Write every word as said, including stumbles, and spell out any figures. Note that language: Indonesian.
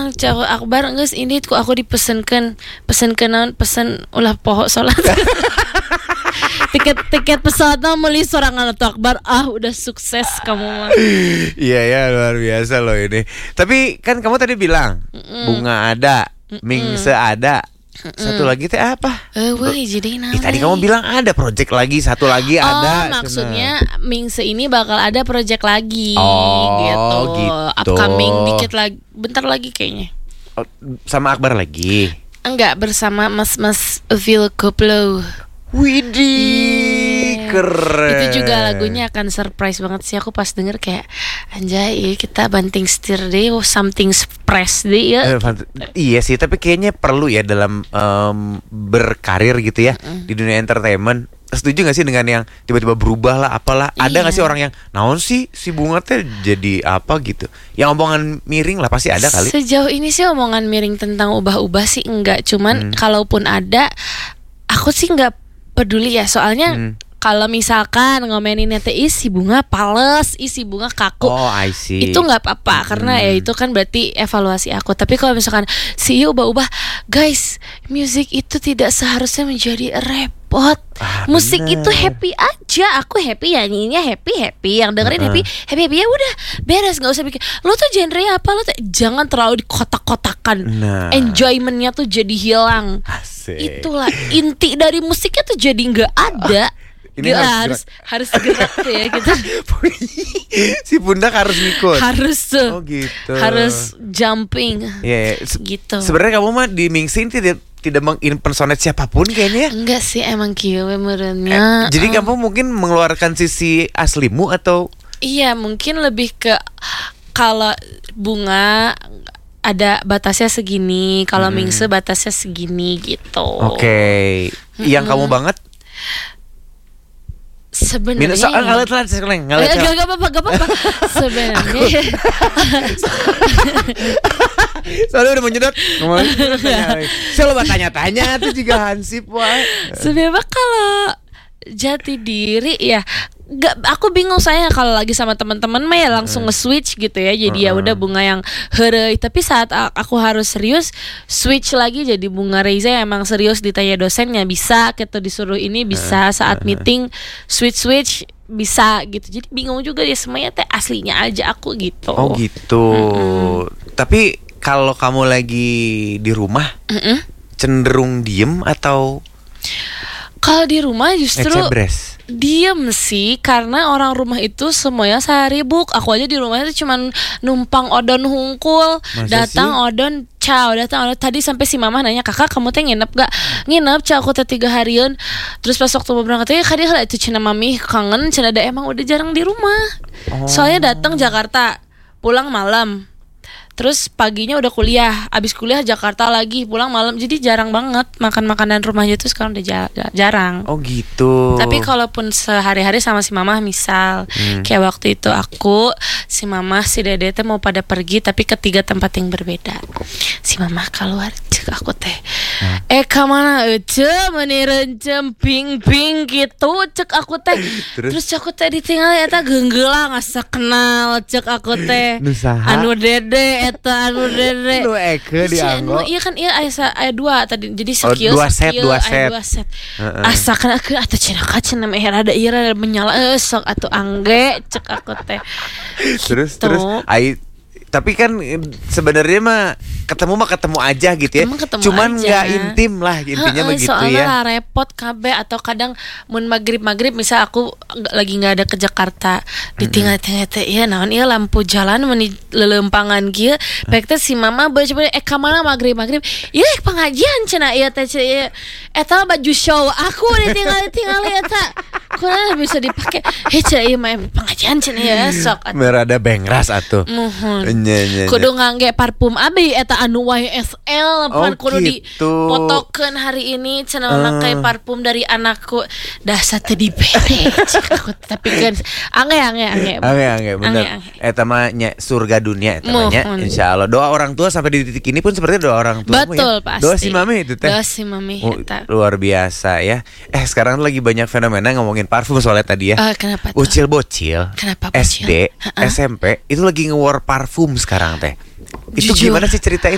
orang cowok Akbar geus ini ku aku dipesenkeun pesenkeun naon pesen ulah poho salat. Tiket-tiket pesawatnya meuli sorangan atau Akbar ah udah sukses kamu mah. Iya ya luar biasa loh ini. Tapi kan kamu tadi bilang Mm-mm. bunga ada, Mm-mm. Mingse ada. Mm-mm. Satu lagi teh apa? Eh, wah, jadi nama. Eh, tadi kamu bilang ada project lagi, satu lagi oh, ada. Oh, maksudnya cina. Mingse ini bakal ada project lagi. Oh, gitu. gitu. Upcoming dikit lagi, bentar lagi kayaknya. Oh, sama Akbar lagi? Enggak, bersama Mas-mas Vil Koplo. Widih, yeah. Keren. Itu juga lagunya akan surprise banget sih. Aku pas denger kayak anjay, kita banting setir deh, oh, something surprise deh ya. Eh, iya sih, tapi kayaknya perlu ya dalam um, berkarir gitu ya mm-hmm. di dunia entertainment. Setuju gak sih dengan yang tiba-tiba berubah lah apalah? Iya. Ada gak sih orang yang naon sih si Bunga teh jadi apa gitu? Yang omongan miring lah pasti ada kali. Sejauh ini sih omongan miring tentang ubah-ubah sih enggak. Cuman hmm. kalaupun ada, aku sih enggak peduli ya, soalnya hmm. kalau misalkan ngomeninnya teh isi Bunga pales, isi Bunga kaku, oh, I see. Itu nggak apa-apa hmm. karena ya itu kan berarti evaluasi aku. Tapi kalau misalkan si ubah-ubah, guys, musik itu tidak seharusnya menjadi repot. Ah, musik bener. Itu happy aja, aku happy ya nyanyinya happy happy, yang dengerin uh-uh. happy happy happy ya udah beres, nggak usah pikir lo tuh genre apa, lo tuh jangan terlalu dikotak-kotakan. Nah. Enjoymentnya tuh jadi hilang. Asik. Itulah inti dari musiknya tuh jadi nggak ada. Ini harus, harus harus gerak tuh ya kita. Si pundak harus ngikut. Harus tuh. Oh gitu. Harus jumping. Iya. Yeah, Se- gitu. Sebenarnya kamu mah di Mingsin tidak tidak mengimpersonate siapapun kayaknya. Enggak sih, emang kieu merenya. Eh, jadi uh. kamu mungkin mengeluarkan sisi aslimu atau? Iya, mungkin lebih ke kalau Bunga ada batasnya segini, kalau hmm. Mingse batasnya segini gitu. Oke. Okay. Hmm. Yang kamu banget? Sebenarnya minus soal ngalet lah sekarang ngalet. Gak gak apa gak apa. Sebenarnya. Soalnya udah menyedot. Saya lupa tanya-tanya tuh juga Hansip wah. Sebenarnya kalau jati diri ya gak, aku bingung saya kalau lagi sama teman-teman mah ya langsung uh. nge-switch gitu ya. Jadi uh-uh. ya udah Bunga yang heureuy, tapi saat aku harus serius switch lagi jadi Bunga Reza yang emang serius, ditanya dosennya bisa gitu, disuruh ini bisa, saat meeting switch-switch bisa gitu. Jadi bingung juga ya, semuanya teh aslinya aja aku gitu. Oh gitu. Mm-hmm. Tapi kalau kamu lagi di rumah mm-hmm. cenderung diem atau? Kalau di rumah justru Ecebres. Diem sih, karena orang rumah itu semuanya saribuk. Aku aja di rumah itu cuman numpang odon hungkul. Masa datang sih? Odon ciao, datang odon. Tadi sampai si mama nanya, kakak kamu teh nginep gak? Nginep, ciao aku teh tiga harian. Terus pas waktu mau berangkat ya kadang itu cina mami kangen, cina ada emang udah jarang di rumah. Oh. Soalnya datang Jakarta, pulang malam. Terus paginya udah kuliah, abis kuliah Jakarta lagi, pulang malam. Jadi jarang banget makan makanan rumahnya tuh sekarang udah jar- jarang. Oh gitu. Tapi kalaupun sehari-hari sama si mama, misal hmm. kayak waktu itu aku, si mama, si dede teh mau pada pergi tapi ke tiga tempat yang berbeda. Si mama keluar, cek aku teh hmm. Eh kamana ece menirencem ping-ping gitu, cek aku teh. Terus, Terus cek aku teh ditinggal eta geunggelang asa kenal, cek aku teh anu dede eta anu dede. Lu eke dianggo. Iya kan, iya aya aya dua tadi. Jadi sekieu oh, dua set, dua set. dua set. Uh-uh. Asa kana ke atuh cenah ka cenah meh rada ieu rada menyala eh, sok atuh angge cek aku teh. Terus gitu. Terus ai tapi kan sebenarnya mah ketemu mah ketemu aja gitu ya. Cuman nggak intim lah intinya He-he, begitu soalnya ya. Soalnya repot kabeh, atau kadang mun maghrib-maghrib misal aku lagi nggak ada ke Jakarta, ditinggal-tinggal teh ya naon ieu lampu jalan mun lelempangan kieu, pek teh si mama bae coba eh ka mana maghrib-maghrib. Ieu pengajian cenah ieu teh ieu eta baju show aku ditinggal-tinggal eta. Kurang bisa dipakai. Heh cenah ieu mah pengajian cenah ya sok. Merada bengras atuh. Mohon. Kudu ngangge parfum abi eta anu Y S L pan oh, kudu gitu. Dipotokeun hari ini cenah uh. memakai parfum dari anakku. Dasar teu dibere. Tapi kan ange ange ange. Ange ange bener. Eta mah nya surga dunia eta mah nya insyaallah. Doa orang tua sampai di titik ini pun seperti doa orang tua. Betul ya. Pasti. Doa si mami itu teh. Doa si mami eta. Oh, luar biasa ya. Eh sekarang lagi banyak fenomena ngomongin parfum soalnya tadi ya. Uh, kenapa tuh? Ucil bocil. Kenapa bocil? S D, uh-uh. S M P itu lagi nge-war parfum sekarang teh. Itu Jujur. Gimana sih ceritain?